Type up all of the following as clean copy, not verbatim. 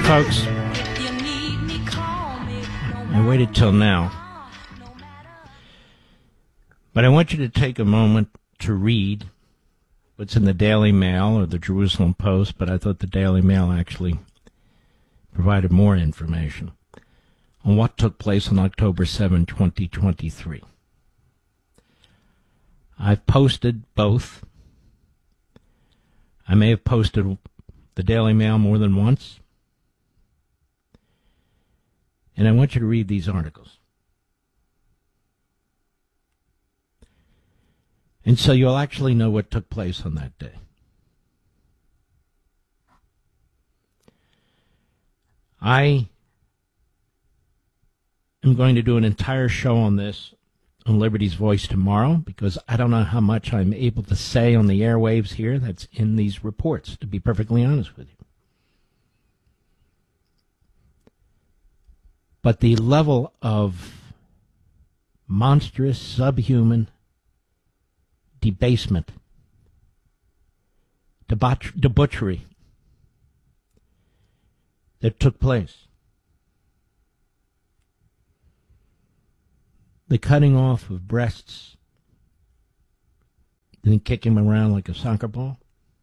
Folks, I waited till now, but I want you to take a moment to read what's in the Daily Mail or the Jerusalem Post, but I thought the Daily Mail actually provided more information on what took place on October 7, 2023. I've posted both. I may have posted the Daily Mail more than once. And I want you to read these articles. And so you'll actually know what took place on that day. I am going to do an entire show on this on Liberty's Voice tomorrow because I don't know how much I'm able to say on the airwaves here that's in these reports, to be perfectly honest with you. But the level of monstrous, subhuman debasement, debauchery that took place, the cutting off of breasts, then kicking them around like a soccer ball,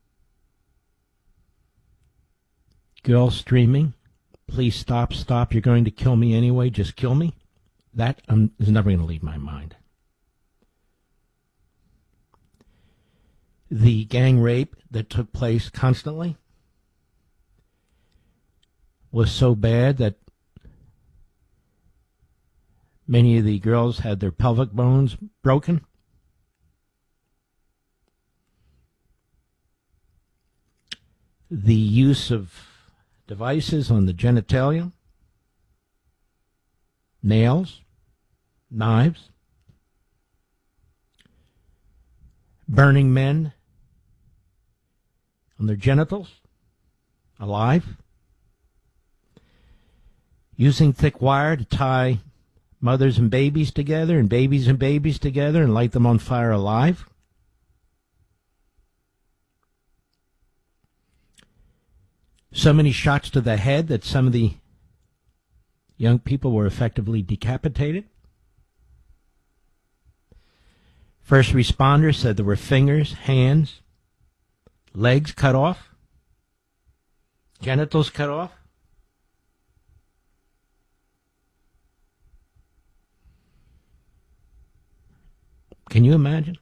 girls screaming, "Please stop, stop, you're going to kill me anyway, just kill me." That is never going to leave my mind. The gang rape that took place constantly was so bad that many of the girls had their pelvic bones broken. The use of devices on the genitalia, nails, knives, burning men on their genitals, alive, using thick wire to tie mothers and babies together and babies together and light them on fire alive. So many shots to the head that some of the young people were effectively decapitated. First responders said there were fingers, hands, legs cut off, genitals cut off. Can you imagine?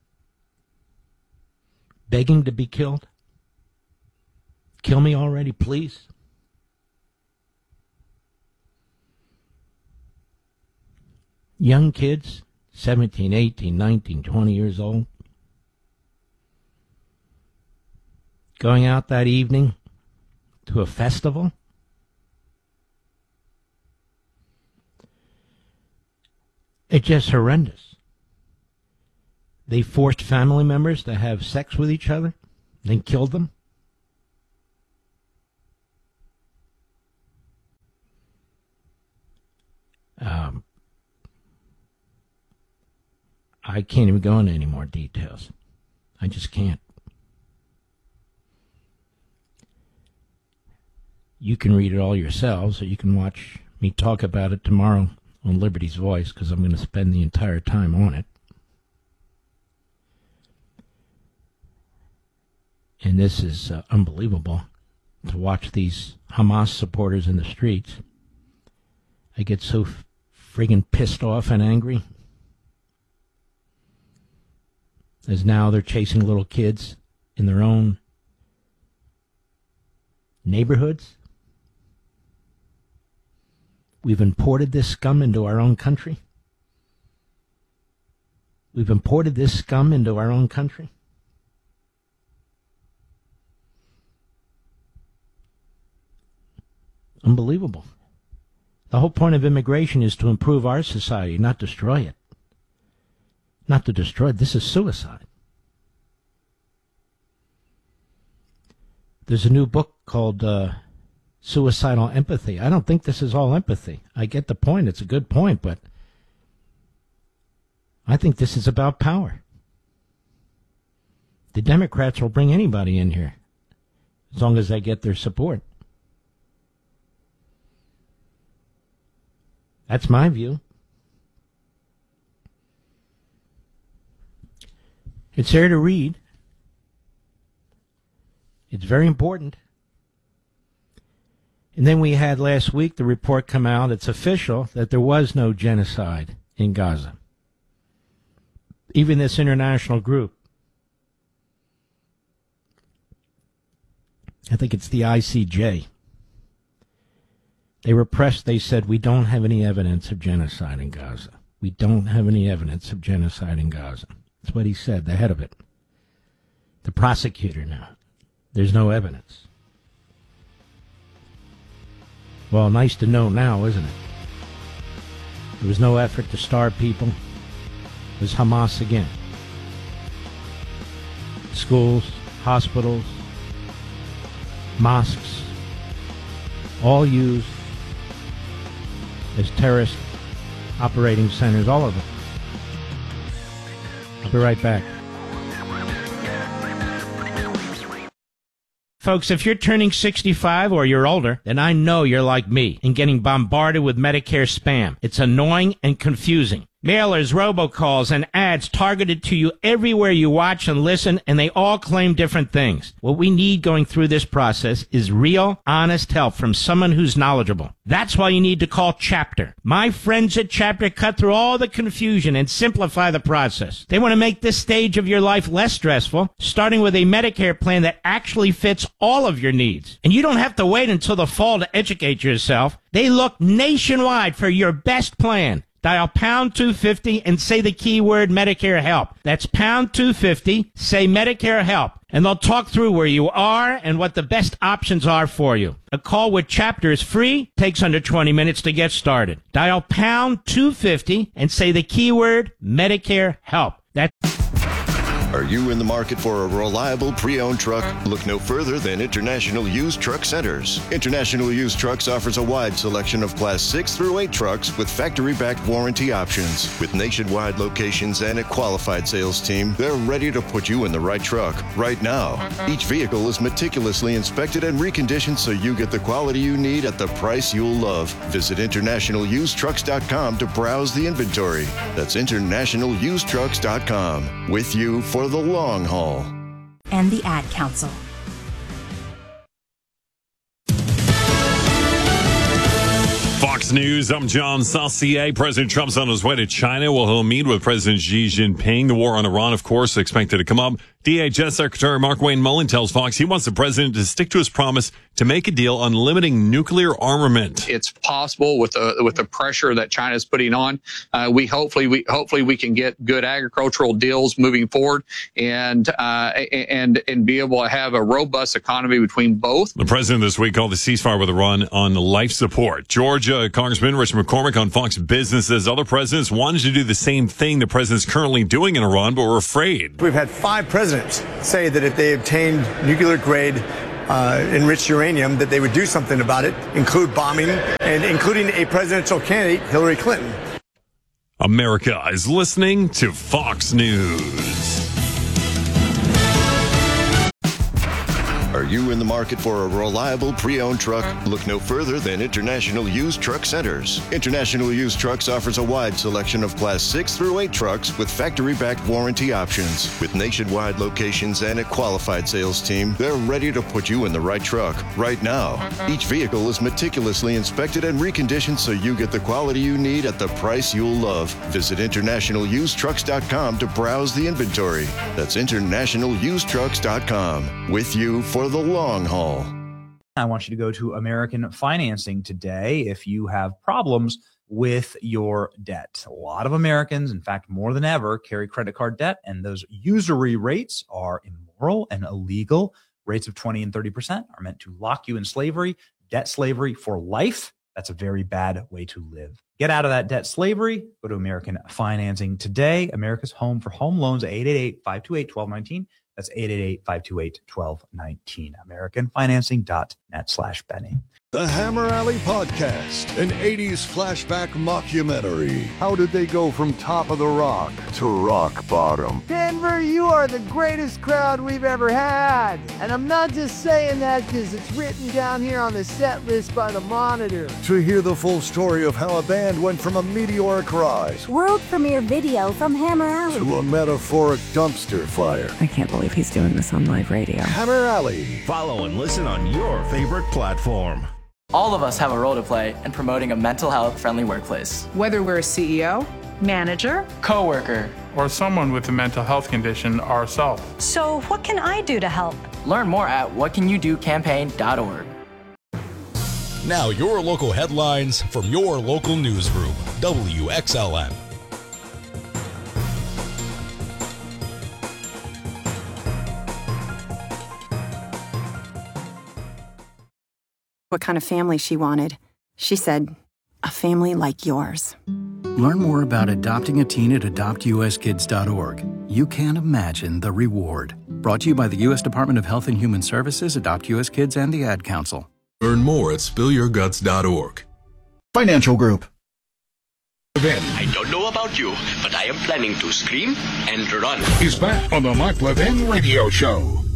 Begging to be killed? Kill me already, please. Young kids, 17, 18, 19, 20 years old, going out that evening to a festival. It's just horrendous. They forced family members to have sex with each other, then killed them. I can't even go into any more details. I just can't. You can read it all yourselves, or you can watch me talk about it tomorrow on Liberty's Voice, because I'm going to spend the entire time on it. And this is unbelievable to watch these Hamas supporters in the streets. I get so friggin' pissed off and angry. As now they're chasing little kids in their own neighborhoods. We've imported this scum into our own country. We've imported this scum into our own country. Unbelievable. The whole point of immigration is to improve our society, not destroy it. Not to destroy it. This is suicide. There's a new book called Suicidal Empathy. I don't think this is all empathy. I get the point. It's a good point, but I think this is about power. The Democrats will bring anybody in here as long as they get their support. That's my view. It's there to read. It's very important. And then we had last week the report come out, it's official, that there was no genocide in Gaza. Even this international group, I think it's the ICJ, they were pressed, they said, we don't have any evidence of genocide in Gaza. We don't have any evidence of genocide in Gaza. That's what he said, the head of it. The prosecutor now. There's no evidence. Well, nice to know now, isn't it? There was no effort to starve people. It was Hamas again. Schools, hospitals, mosques, all used as terrorist operating centers, all of them. I'll be right back. Folks, if you're turning 65 or you're older, then I know you're like me and getting bombarded with Medicare spam. It's annoying and confusing. Mailers, robocalls, and ads targeted to you everywhere you watch and listen, and they all claim different things. What we need going through this process is real, honest help from someone who's knowledgeable. That's why you need to call Chapter. My friends at Chapter cut through all the confusion and simplify the process. They want to make this stage of your life less stressful, starting with a Medicare plan that actually fits all of your needs. And you don't have to wait until the fall to educate yourself. They look nationwide for your best plan. Dial pound 250 and say the keyword Medicare help. That's pound 250, say Medicare help, and they'll talk through where you are and what the best options are for you. A call with Chapter is free, takes under 20 minutes to get started. Dial pound 250 and say the keyword Medicare help. Are you in the market for a reliable pre-owned truck? Look no further than International Used Truck Centers. International Used Trucks offers a wide selection of Class 6 through 8 trucks with factory-backed warranty options. With nationwide locations and a qualified sales team, they're ready to put you in the right truck right now. Each vehicle is meticulously inspected and reconditioned so you get the quality you need at the price you'll love. Visit InternationalUsedTrucks.com to browse the inventory. That's InternationalUsedTrucks.com. With you for the long haul. And the Ad Council. Fox News, I'm John Saucier. President Trump's on his way to China where he'll meet with President Xi Jinping. The war on Iran, of course, expected to come up. DHS Secretary Markwayne Mullin tells Fox he wants the president to stick to his promise to make a deal on limiting nuclear armament. It's possible with the pressure that China's putting on. We hopefully we can get good agricultural deals moving forward and be able to have a robust economy between both. The president this week called the ceasefire with Iran on life support. Georgia Congressman Rich McCormick on Fox Business says other presidents wanted to do the same thing the president's currently doing in Iran, but were afraid. We've had 5 presidents say that if they obtained nuclear-grade enriched uranium, that they would do something about it, include bombing, and including a presidential candidate, Hillary Clinton. America is listening to Fox News. Are you in the market for a reliable pre-owned truck? Look no further than International Used Truck Centers. International Used Trucks offers a wide selection of Class 6 through 8 trucks with factory-backed warranty options. With nationwide locations and a qualified sales team, they're ready to put you in the right truck right now. Each vehicle is meticulously inspected and reconditioned so you get the quality you need at the price you'll love. Visit InternationalUsedTrucks.com to browse the inventory. That's InternationalUsedTrucks.com. With you for the long haul. I want you to go to American Financing today if you have problems with your debt. A lot of Americans, in fact, more than ever, carry credit card debt, and those usury rates are immoral and illegal. Rates of 20 and 30% are meant to lock you in slavery, debt slavery for life. That's a very bad way to live. Get out of that debt slavery. Go to American Financing today. America's home for home loans, 888-528-1219. That's 888-528-1219. AmericanFinancing.net/Benny. The Hammer Alley Podcast, an 80s flashback mockumentary. How did they go from top of the rock to rock bottom? 10 Denver, you are the greatest crowd we've ever had. And I'm not just saying that because it's written down here on the set list by the Monitor. To hear the full story of how a band went from a meteoric rise world premiere video from Hammer Alley to a metaphoric dumpster fire. I can't believe he's doing this on live radio. Hammer Alley. Follow and listen on your favorite platform. All of us have a role to play in promoting a mental health friendly workplace. Whether we're a CEO, manager, coworker, or someone with a mental health condition ourselves. So what can I do to help? Learn more at whatcanyoudocampaign.org. Now your local headlines from your local newsroom, WXLN. What kind of family she wanted. She said, a family like yours. Learn more about adopting a teen at adoptuskids.org. You can't imagine the reward. Brought to you by the U.S. Department of Health and Human Services, Adopt U.S. Kids, and the Ad Council. Learn more at spillyourguts.org. Financial Group. I don't know about you, but I am planning to scream and run. He's back on the Mark Levin Radio Show.